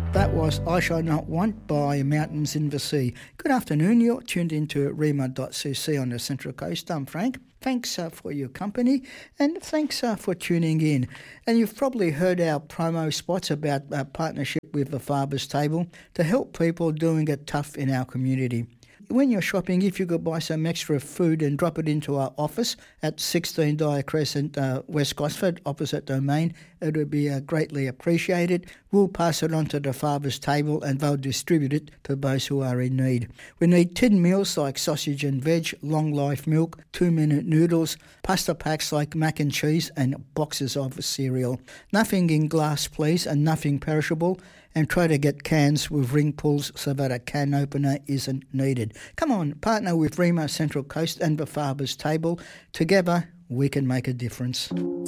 That was I Shall Not Want by Mountains in the Sea. Good afternoon, you're tuned into Rima.cc on the Central Coast. I'm Frank. Thanks for your company and thanks for tuning in. And you've probably heard our promo spots about our partnership with the Farmers Table to help people doing it tough in our community. When you're shopping, if you could buy some extra food and drop it into our office at 16 Dyer Crescent, West Gosford, opposite Domain, it would be greatly appreciated. We'll pass it on to the Farmers Table and they'll distribute it to those who are in need. We need tin meals like sausage and veg, long life milk, 2-minute noodles, pasta packs like mac and cheese and boxes of cereal. Nothing in glass, please, and nothing perishable. And try to get cans with ring pulls so that a can opener isn't needed. Come on, partner with Rima Central Coast and the Farmers Table. Together, we can make a difference.